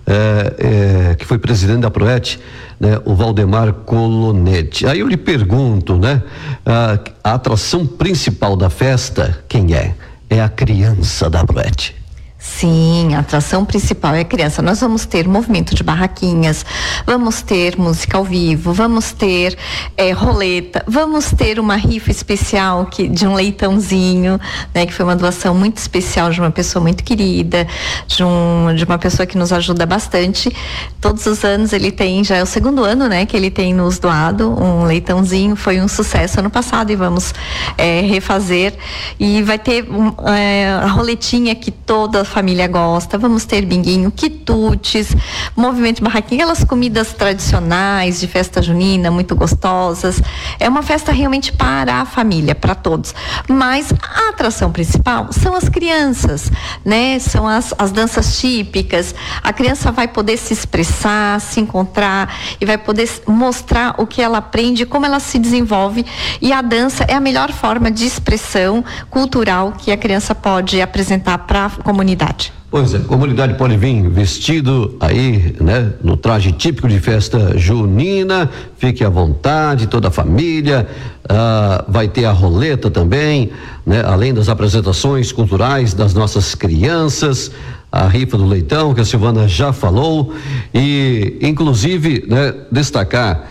que foi presidente da APROET, né, o Valdemar Colonetti. Aí eu lhe pergunto, né, a atração principal da festa, quem é? É a criança da APROET. Sim, a atração principal é a criança. Nós vamos ter movimento de barraquinhas, vamos ter música ao vivo, vamos ter roleta, vamos ter uma rifa especial de um leitãozinho, né, que foi uma doação muito especial de uma pessoa muito querida, de uma pessoa que nos ajuda bastante. Todos os anos ele tem, já é o segundo ano, né, que ele tem nos doado um leitãozinho. Foi um sucesso ano passado e vamos refazer. E vai ter a roletinha que toda a família gosta, vamos ter binguinho, quitutes, movimento de barraquinha, aquelas comidas tradicionais de festa junina, muito gostosas. É uma festa realmente para a família, para todos. Mas a atração principal são as crianças, né? São as danças típicas. A criança vai poder se expressar, se encontrar e vai poder mostrar o que ela aprende, como ela se desenvolve. E a dança é a melhor forma de expressão cultural que a criança pode apresentar para a comunidade. Pois é, a comunidade pode vir vestido aí, né, no traje típico de festa junina, fique à vontade, toda a família, vai ter a roleta também, né, além das apresentações culturais das nossas crianças, a rifa do leitão, que a Silvana já falou, e inclusive, né, destacar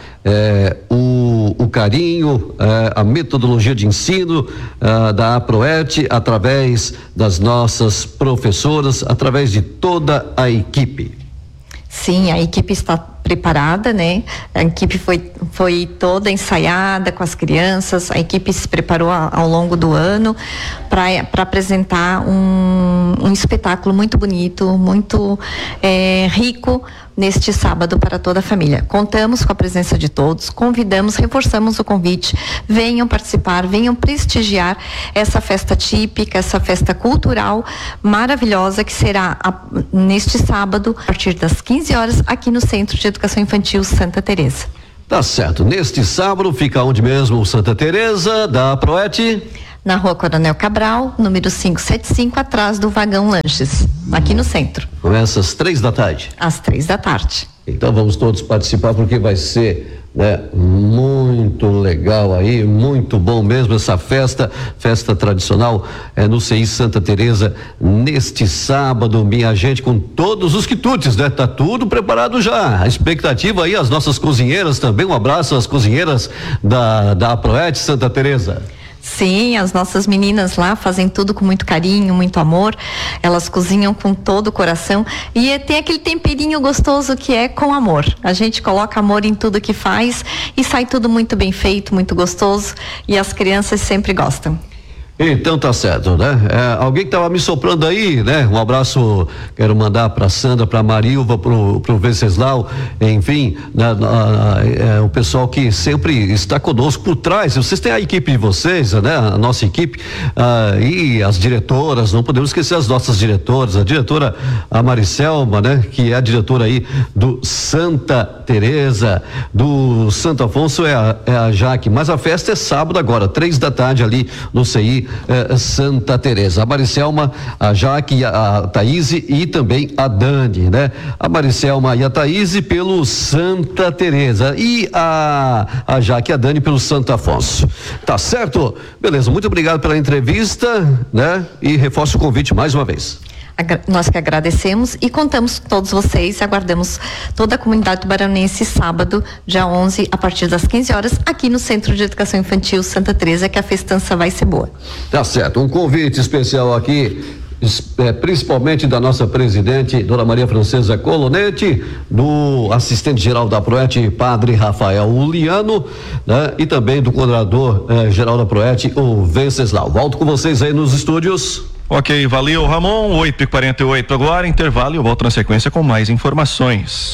o carinho, a metodologia de ensino da APROET, através das nossas professoras, através de toda a equipe. Sim, a equipe está preparada, né? A equipe foi toda ensaiada com as crianças, a equipe se preparou ao longo do ano para apresentar um um espetáculo muito bonito, muito rico neste sábado para toda a família. Contamos com a presença de todos, convidamos, reforçamos o convite, venham participar, venham prestigiar essa festa típica, essa festa cultural maravilhosa que será neste sábado, a partir das 15 horas, aqui no Centro de Educação Infantil Santa Teresa. Tá certo. Neste sábado fica onde mesmo o Santa Teresa da Proete? Na Rua Coronel Cabral, número 575, atrás do Vagão Lanches, aqui no centro. Começa às 3h. Às 3h. Então vamos todos participar, porque vai ser, né, muito legal aí, muito bom mesmo essa festa tradicional no CI Santa Teresa neste sábado, minha gente, com todos os quitutes, né? Tá tudo preparado já. A expectativa aí, as nossas cozinheiras também, um abraço às cozinheiras da Proete Santa Teresa. Sim, as nossas meninas lá fazem tudo com muito carinho, muito amor. Elas cozinham com todo o coração e tem aquele temperinho gostoso que é com amor. A gente coloca amor em tudo que faz e sai tudo muito bem feito, muito gostoso, e as crianças sempre gostam. Então tá certo, né? Alguém que tava me soprando aí, né? Um abraço, quero mandar pra Sandra, pra Marilva, pro Venceslau, enfim, o pessoal que sempre está conosco por trás. Vocês têm a equipe de vocês, né? A nossa equipe, e as diretoras, não podemos esquecer as nossas diretoras, a diretora, a Maricelma, né? Que é a diretora aí do Santa Teresa, do Santo Afonso é a Jaque, mas a festa é sábado agora, 3h ali no CI Santa Teresa. A Maricelma, a Jaque, a Thaíse e também a Dani, né? A Maricelma e a Thaíse pelo Santa Teresa e a Jaque e a Dani pelo Santo Afonso. Tá certo? Beleza, muito obrigado pela entrevista, né? E reforço o convite mais uma vez. Nós que agradecemos e contamos com todos vocês, aguardamos toda a comunidade tubaronense sábado, dia 11, a partir das 15 horas, aqui no Centro de Educação Infantil Santa Teresa, que a festança vai ser boa. Tá certo, um convite especial aqui, principalmente da nossa presidente, Dona Maria Francesa Colonete, do assistente geral da Proete, Padre Rafael Uliano, né? E também do coordenador geral da Proete, o Venceslau. Volto com vocês aí nos estúdios. Ok, valeu, Ramon. 8h48 agora, intervalo, e eu volto na sequência com mais informações.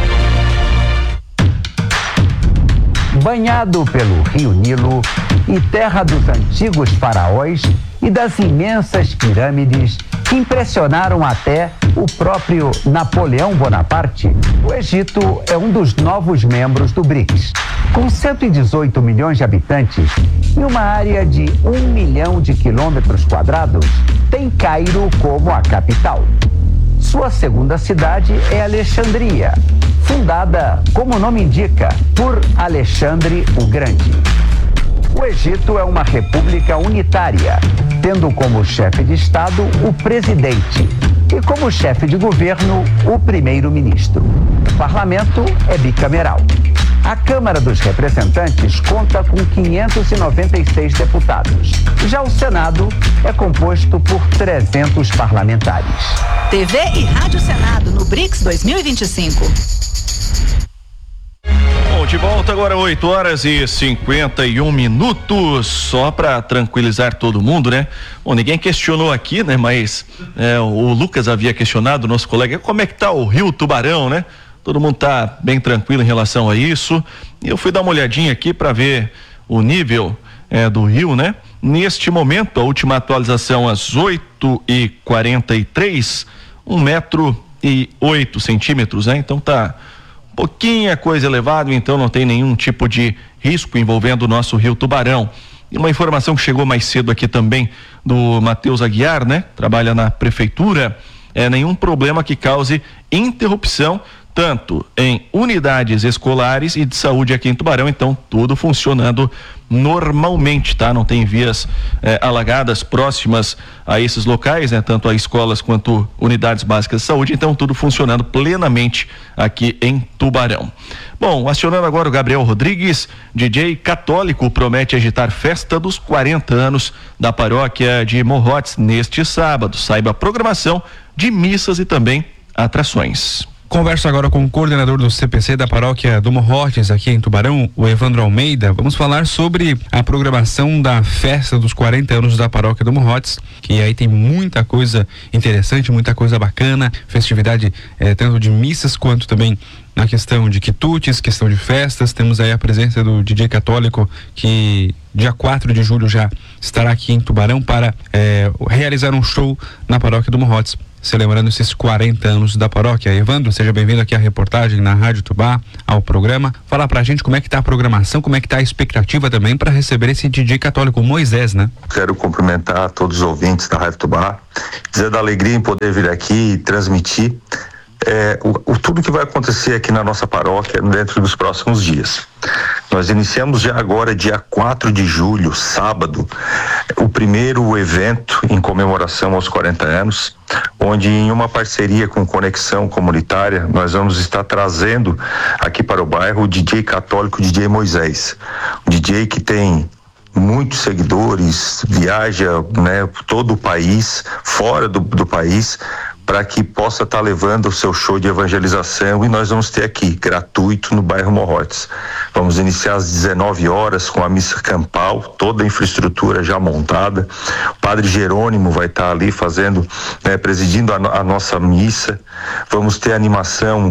Banhado pelo Rio Nilo e terra dos antigos faraós e das imensas pirâmides que impressionaram até o próprio Napoleão Bonaparte, o Egito é um dos novos membros do BRICS. Com 118 milhões de habitantes e uma área de 1 milhão de quilômetros quadrados, tem Cairo como a capital. Sua segunda cidade é Alexandria, fundada, como o nome indica, por Alexandre o Grande. O Egito é uma república unitária, tendo como chefe de Estado o presidente e como chefe de governo o primeiro-ministro. O parlamento é bicameral. A Câmara dos Representantes conta com 596 deputados. Já o Senado é composto por 300 parlamentares. TV e Rádio Senado no BRICS 2025. Bom, de volta agora 8h51. Só para tranquilizar todo mundo, né? Bom, ninguém questionou aqui, né? Mas o Lucas havia questionado, nosso colega, como é que tá o Rio Tubarão, né? Todo mundo tá bem tranquilo em relação a isso. E eu fui dar uma olhadinha aqui para ver o nível do rio, né? Neste momento, a última atualização às 8h43, 1,08 m, né? Então tá pouquinha coisa elevado, então não tem nenhum tipo de risco envolvendo o nosso Rio Tubarão. E uma informação que chegou mais cedo aqui também do Matheus Aguiar, né? Trabalha na prefeitura, nenhum problema que cause interrupção tanto em unidades escolares e de saúde aqui em Tubarão, então tudo funcionando normalmente, tá? Não tem vias alagadas próximas a esses locais, né? Tanto a escolas quanto unidades básicas de saúde, então tudo funcionando plenamente aqui em Tubarão. Bom, acionando agora o Gabriel Rodrigues, DJ católico, promete agitar festa dos 40 anos da paróquia de Morrotes neste sábado. Saiba a programação de missas e também atrações. Converso agora com o coordenador do CPC da paróquia do Morrotes, aqui em Tubarão, o Evandro Almeida. Vamos falar sobre a programação da festa dos 40 anos da paróquia do Morrotes, que aí tem muita coisa interessante, muita coisa bacana, festividade tanto de missas quanto também na questão de quitutes, questão de festas. Temos aí a presença do DJ Católico, que dia 4 de julho já estará aqui em Tubarão para realizar um show na paróquia do Morrotes, celebrando esses 40 anos da paróquia. Evandro, seja bem-vindo aqui à reportagem na Rádio Tubá, ao programa. Fala pra gente como é que tá a programação, como é que tá a expectativa também para receber esse DJ Católico, Moisés, né? Quero cumprimentar todos os ouvintes da Rádio Tubá, dizer da alegria em poder vir aqui e transmitir tudo que vai acontecer aqui na nossa paróquia dentro dos próximos dias. Nós iniciamos já agora, dia 4 de julho, sábado, o primeiro evento em comemoração aos 40 anos, onde em uma parceria com Conexão Comunitária, nós vamos estar trazendo aqui para o bairro o DJ Católico, DJ Moisés. Um DJ que tem muitos seguidores, viaja, né, todo o país, fora do país, para que possa estar levando o seu show de evangelização, e nós vamos ter aqui, gratuito, no bairro Morrotes. Vamos iniciar às 19 horas com a missa campal, toda a infraestrutura já montada. O padre Jerônimo vai estar ali fazendo, presidindo a nossa missa. Vamos ter a animação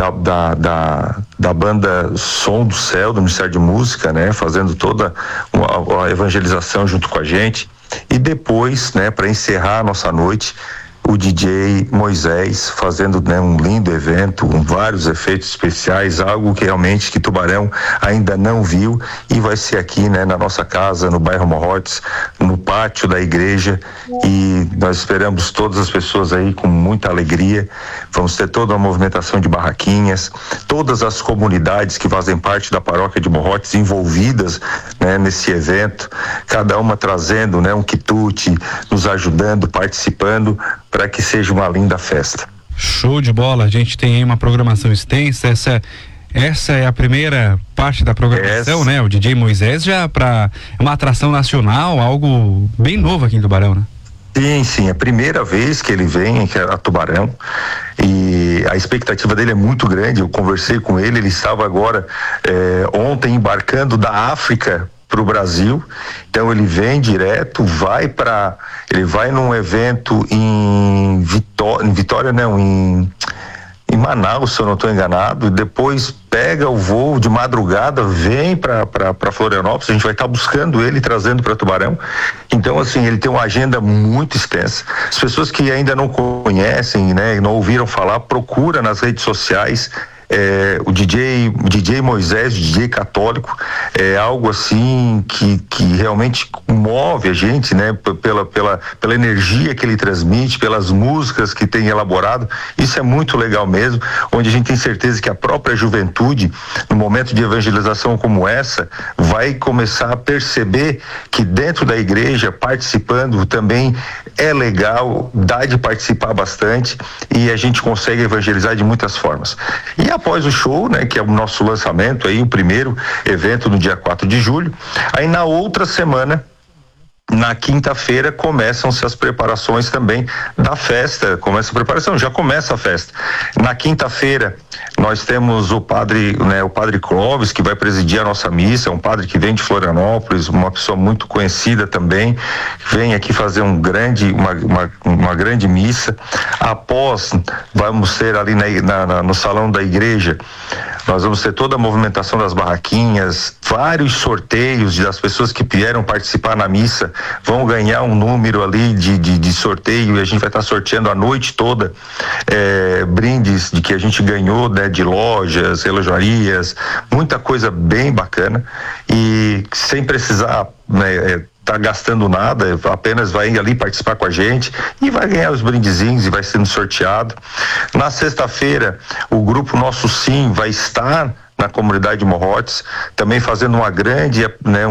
da banda Som do Céu, do Ministério de Música, né, fazendo toda a evangelização junto com a gente. E depois, para encerrar a nossa noite, o DJ Moisés fazendo um lindo evento, com vários efeitos especiais, algo que realmente Tubarão ainda não viu, e vai ser aqui, na nossa casa, no bairro Morrotes, no pátio da igreja, e nós esperamos todas as pessoas aí com muita alegria. Vamos ter toda uma movimentação de barraquinhas, todas as comunidades que fazem parte da paróquia de Morrotes envolvidas, nesse evento, cada uma trazendo, um quitute, nos ajudando, participando, para que seja uma linda festa. Show de bola, a gente tem aí uma programação extensa. Essa é a primeira parte da programação, né? O DJ Moisés já para uma atração nacional, algo bem novo aqui em Tubarão, né? Sim, é a primeira vez que ele vem a Tubarão, e a expectativa dele é muito grande. Eu conversei com ele, ele estava agora ontem embarcando da África para o Brasil, então ele vem direto, ele vai num evento em Vitória, não, em Manaus, se eu não estou enganado, e depois pega o voo de madrugada, vem para Florianópolis. A gente vai estar buscando ele, trazendo para Tubarão. Então, assim, ele tem uma agenda muito extensa. As pessoas que ainda não conhecem, não ouviram falar, procura nas redes sociais. O DJ Moisés, o DJ Católico, é algo assim que realmente move a gente, pela energia que ele transmite, pelas músicas que tem elaborado. Isso é muito legal mesmo, onde a gente tem certeza que a própria juventude, no momento de evangelização como essa, vai começar a perceber que dentro da igreja, participando também é legal, dá de participar bastante, e a gente consegue evangelizar de muitas formas. E após o show, que é o nosso lançamento aí, o primeiro evento no dia 4 de julho, aí na outra semana, na quinta-feira, começam-se as preparações também da festa. Começa a preparação, já começa a festa. Na quinta-feira, nós temos o padre Clóvis, que vai presidir a nossa missa. É um padre que vem de Florianópolis, uma pessoa muito conhecida também, vem aqui fazer uma grande missa. Após, vamos ter ali no salão da igreja, nós vamos ter toda a movimentação das barraquinhas, vários sorteios das pessoas que vieram participar na missa, vão ganhar um número ali de sorteio, e a gente vai estar sorteando a noite toda brindes de que a gente ganhou, de lojas, relojarias, muita coisa bem bacana, e sem precisar tá gastando nada, apenas vai ali participar com a gente e vai ganhar os brindezinhos e vai sendo sorteado. Na sexta-feira, o grupo Nosso Sim vai estar na comunidade de Morrotes, também fazendo uma grande,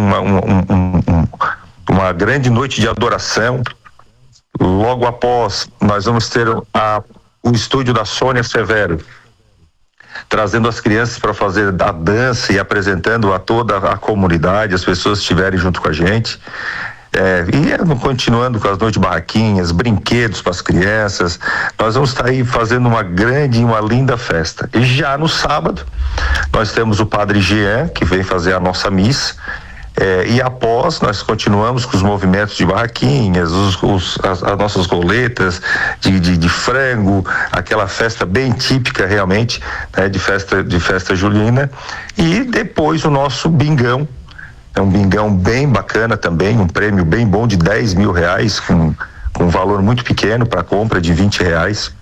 uma grande noite de adoração. Logo após, nós vamos ter o estúdio da Sônia Severo, trazendo as crianças para fazer a dança e apresentando a toda a comunidade, as pessoas que estiverem junto com a gente. Continuando com as noites de barraquinhas, brinquedos para as crianças, nós vamos estar aí fazendo uma grande e uma linda festa. E já no sábado, nós temos o Padre Jean, que vem fazer a nossa missa, e após nós continuamos com os movimentos de barraquinhas, as nossas roletas de frango, aquela festa bem típica realmente, né, de festa julina, e depois o nosso bingão. É um bingão bem bacana também, um prêmio bem bom de R$10 mil, com um valor muito pequeno para compra de R$20.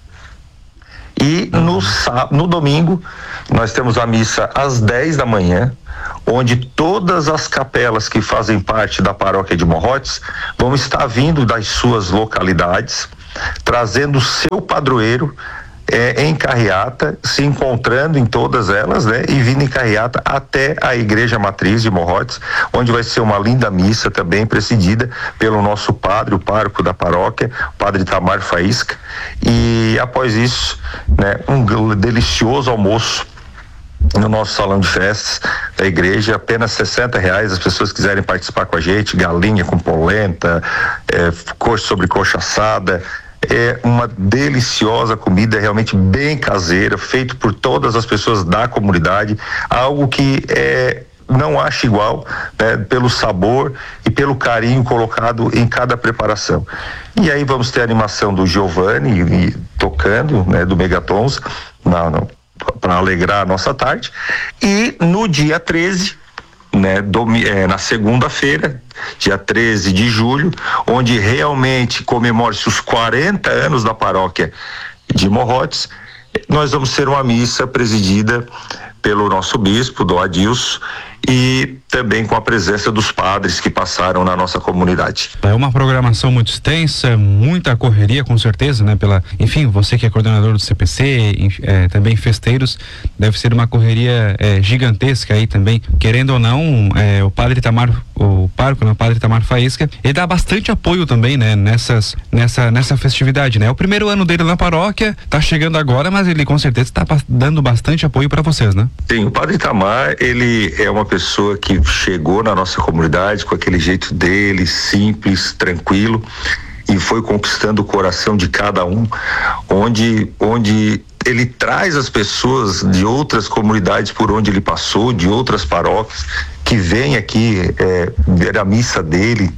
E no domingo nós temos a missa às 10 da manhã, onde todas as capelas que fazem parte da paróquia de Morrotes vão estar vindo das suas localidades, trazendo o seu padroeiro em carreata, se encontrando em todas elas, né? E vindo em carreata até a Igreja Matriz de Morrotes, onde vai ser uma linda missa também presidida pelo nosso padre, o pároco da paróquia, o padre Itamar Faísca. E após isso, né, um delicioso almoço no nosso salão de festas da igreja, apenas R$60. As pessoas quiserem participar com a gente, galinha com polenta, coxa sobre coxa assada. É uma deliciosa comida, realmente bem caseira, feito por todas as pessoas da comunidade, algo que não acha igual, né, pelo sabor e pelo carinho colocado em cada preparação. E aí vamos ter a animação do Giovanni tocando, né, do Megatons, para alegrar a nossa tarde. E no dia 13, né, na segunda-feira, dia 13 de julho, onde realmente comemora-se os 40 anos da paróquia de Morrotes, nós vamos ter uma missa presidida pelo nosso bispo, Dom Adilson, e também com a presença dos padres que passaram na nossa comunidade. É uma programação muito extensa, muita correria, com certeza, né? Enfim, você que é coordenador do CPC, também festeiros, deve ser uma correria gigantesca aí também. Querendo ou não, o padre Itamar, o pároco, né, o padre Itamar Faísca, ele dá bastante apoio também, né? Nessa festividade, né? É o primeiro ano dele na paróquia, tá chegando agora, mas ele com certeza está dando bastante apoio para vocês, né? Sim, o padre Itamar, ele é uma pessoa que chegou na nossa comunidade com aquele jeito dele, simples, tranquilo, e foi conquistando o coração de cada um, onde ele traz as pessoas de outras comunidades por onde ele passou, de outras paróquias, que vem aqui ver a missa dele,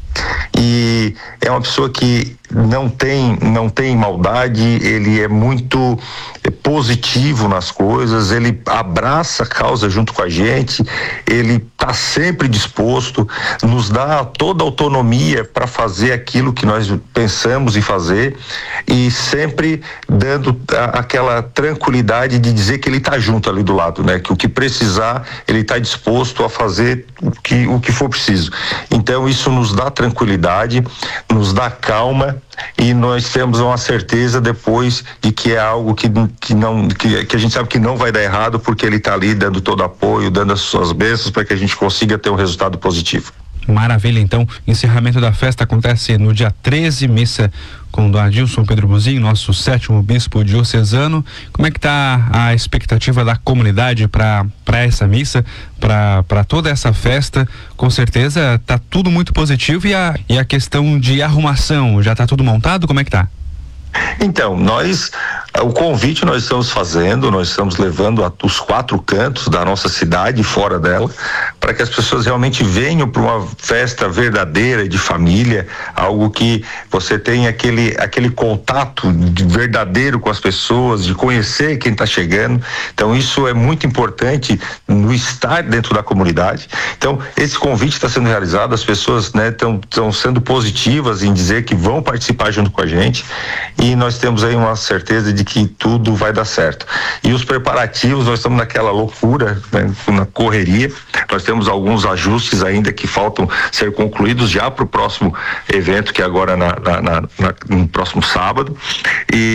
e é uma pessoa que não tem maldade, ele é muito positivo nas coisas, ele abraça a causa junto com a gente, ele está sempre disposto, nos dá toda a autonomia para fazer aquilo que nós pensamos em fazer, e sempre dando aquela tranquilidade de dizer que ele está junto ali do lado, né? Que o que precisar, ele está disposto a fazer o que for preciso. Então isso nos dá tranquilidade, nos dá calma, e nós temos uma certeza depois de que é algo que a gente sabe que não vai dar errado, porque ele está ali dando todo apoio, dando as suas bênçãos para que a gente consiga ter um resultado positivo. Maravilha, então, encerramento da festa acontece no dia 13, missa com o Dom Adilson Pedro Buzin, nosso 7º bispo diocesano. Como é que está a expectativa da comunidade para essa missa, para toda essa festa? Com certeza está tudo muito positivo, e a questão de arrumação, já está tudo montado? Como é que tá? Então, o convite nós estamos fazendo, nós estamos levando os 4 cantos da nossa cidade e fora dela, para que as pessoas realmente venham para uma festa verdadeira de família, algo que você tem aquele contato verdadeiro com as pessoas, de conhecer quem está chegando. Então isso é muito importante no estar dentro da comunidade. Então esse convite está sendo realizado, as pessoas, né, estão sendo positivas em dizer que vão participar junto com a gente, e nós temos aí uma certeza de que tudo vai dar certo. E os preparativos, nós estamos naquela loucura, né, na correria. Nós temos alguns ajustes ainda que faltam ser concluídos já para o próximo evento, que é agora no próximo sábado, e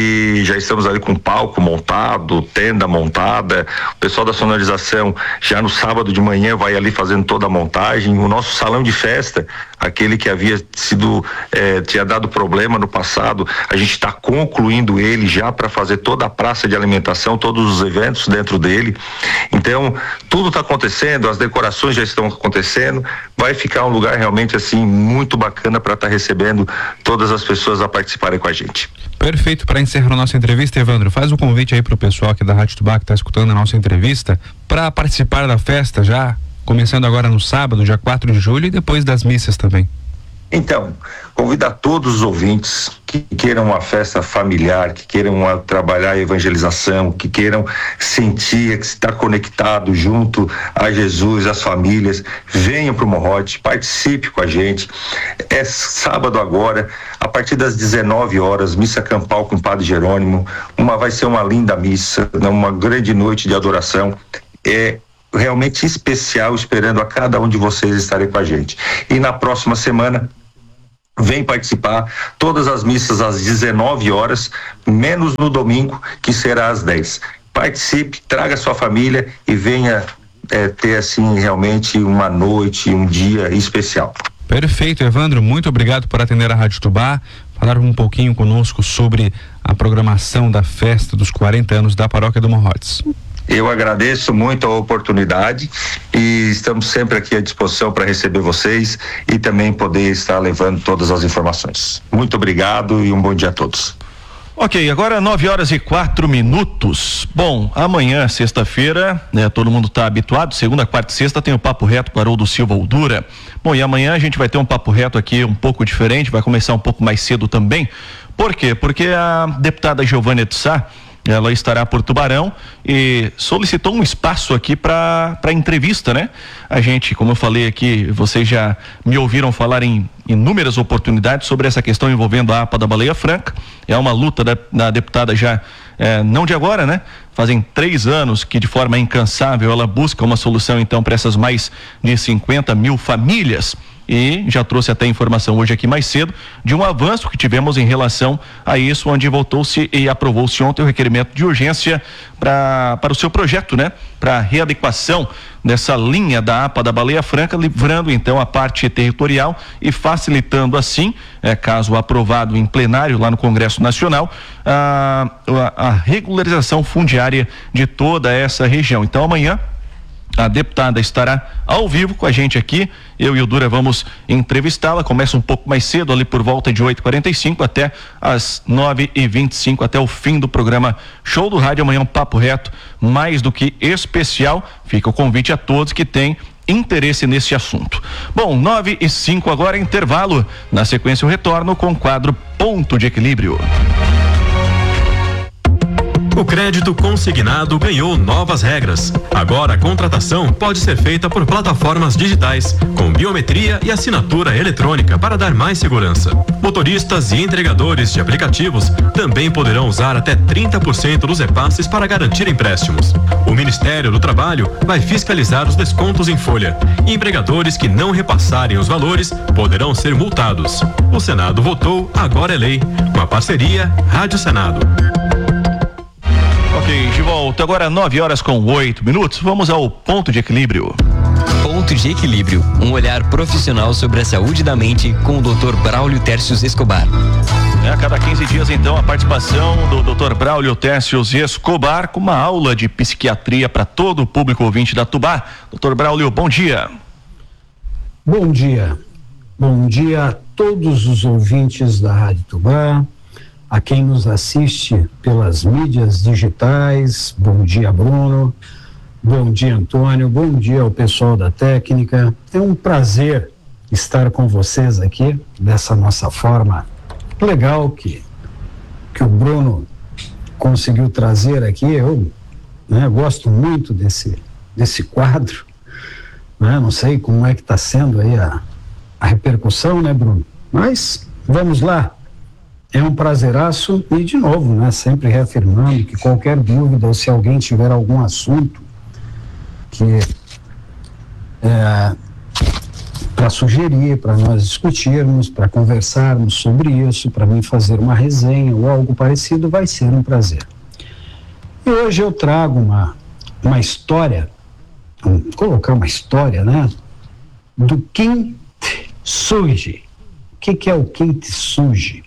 já estamos ali com palco montado, tenda montada, o pessoal da sonorização já no sábado de manhã vai ali fazendo toda a montagem, o nosso salão de festa, aquele que havia tinha dado problema no passado, a gente está concluindo ele já para fazer toda a praça de alimentação, todos os eventos dentro dele. Então, tudo está acontecendo, as decorações já estão acontecendo, vai ficar um lugar realmente assim muito bacana para estar recebendo todas as pessoas a participarem com a gente. Perfeito. Para encerrar a nossa entrevista, Evandro, faz um convite aí para o pessoal aqui da Rádio Tubá que está escutando a nossa entrevista para participar da festa já, começando agora no sábado, dia 4 de julho, e depois das missas também. Então, convidar todos os ouvintes que queiram uma festa familiar, que queiram trabalhar a evangelização, que queiram sentir que está conectado junto a Jesus, as famílias, venham para o Morrote, participe com a gente. É sábado agora, a partir das 19 horas, missa campal com o Padre Jerônimo, vai ser uma linda missa, uma grande noite de adoração. É realmente especial, esperando a cada um de vocês estarem com a gente. E na próxima semana, vem participar, todas as missas às 19 horas, menos no domingo, que será às 10. Participe, traga sua família e venha ter assim realmente uma noite, um dia especial. Perfeito, Evandro, muito obrigado por atender a Rádio Tubá, falar um pouquinho conosco sobre a programação da festa dos 40 anos da Paróquia do Morrotes. Eu agradeço muito a oportunidade e estamos sempre aqui à disposição para receber vocês e também poder estar levando todas as informações. Muito obrigado e um bom dia a todos. Ok, agora 9h04. Bom, amanhã, sexta-feira, né, todo mundo está habituado, segunda, quarta e sexta tem o Papo Reto com Haroldo Silva Oldura. Bom, e amanhã a gente vai ter um Papo Reto aqui um pouco diferente, vai começar um pouco mais cedo também. Por quê? Porque a deputada Giovânia de Sá, ela estará por Tubarão e solicitou um espaço aqui para entrevista, né? A gente, como eu falei aqui, vocês já me ouviram falar em inúmeras oportunidades sobre essa questão envolvendo a APA da Baleia Franca. É uma luta da deputada já, não de agora, né? Fazem 3 anos que de forma incansável ela busca uma solução então para essas mais de 50 mil famílias. E já trouxe até informação hoje aqui mais cedo de um avanço que tivemos em relação a isso, onde votou-se e aprovou-se ontem o requerimento de urgência para o seu projeto, né? Para readequação dessa linha da APA da Baleia Franca, livrando então a parte territorial e facilitando assim, caso aprovado em plenário lá no Congresso Nacional, a regularização fundiária de toda essa região. Então amanhã a deputada estará ao vivo com a gente aqui, eu e o Dura vamos entrevistá-la, começa um pouco mais cedo, ali por volta de 8h45 até às 9h25, até o fim do programa Show do Rádio. Amanhã um Papo Reto mais do que especial, fica o convite a todos que têm interesse nesse assunto. Bom, 9h05 agora, intervalo, na sequência o retorno com o quadro Ponto de Equilíbrio. O crédito consignado ganhou novas regras. Agora a contratação pode ser feita por plataformas digitais, com biometria e assinatura eletrônica para dar mais segurança. Motoristas e entregadores de aplicativos também poderão usar até 30% dos repasses para garantir empréstimos. O Ministério do Trabalho vai fiscalizar os descontos em folha. E empregadores que não repassarem os valores poderão ser multados. O Senado votou, agora é lei. Uma parceria Rádio Senado. Ok, de volta agora 9h08. Vamos ao Ponto de Equilíbrio. Ponto de Equilíbrio, um olhar profissional sobre a saúde da mente com o Dr. Braulio Tércios Escobar. A cada 15 dias então a participação do Dr. Braulio Tércios Escobar com uma aula de psiquiatria para todo o público ouvinte da Tubá. Dr. Braulio, bom dia. Bom dia. Bom dia a todos os ouvintes da Rádio Tubá, a quem nos assiste pelas mídias digitais. Bom dia, Bruno. Bom dia, Antônio. Bom dia ao pessoal da técnica. É um prazer estar com vocês aqui dessa nossa forma legal que o Bruno conseguiu trazer aqui. Eu gosto muito desse quadro. Não sei como é que está sendo aí a repercussão, né, Bruno? Mas vamos lá. É um prazeraço e, de novo, sempre reafirmando que qualquer dúvida ou se alguém tiver algum assunto que para sugerir, para nós discutirmos, para conversarmos sobre isso, para mim fazer uma resenha ou algo parecido, vai ser um prazer. E hoje eu trago uma história, vamos colocar uma história, né? Do Kintsugi. O que é o Kintsugi?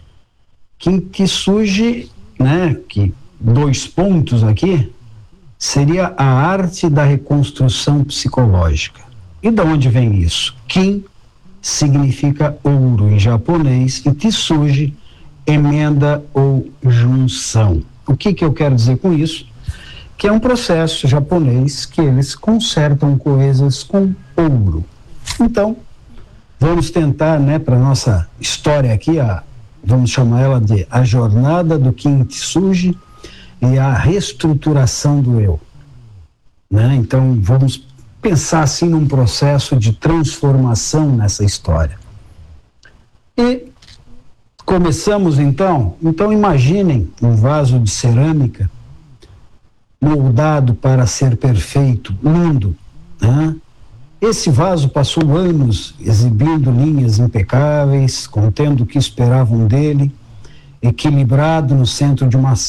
Kintsugi, né? Que 2 pontos aqui, seria a arte da reconstrução psicológica. E de onde vem isso? Kin significa ouro em japonês e Tsuji, emenda ou junção. O que eu quero dizer com isso? Que é um processo japonês que eles consertam coisas com ouro. Então, vamos tentar, né, para nossa história aqui, vamos chamar ela de a jornada do Kintsugi e a reestruturação do eu, né? Então, vamos pensar assim num processo de transformação nessa história. E começamos então imaginem um vaso de cerâmica moldado para ser perfeito, lindo, né? Esse vaso passou anos exibindo linhas impecáveis, contendo o que esperavam dele, equilibrado no centro de uma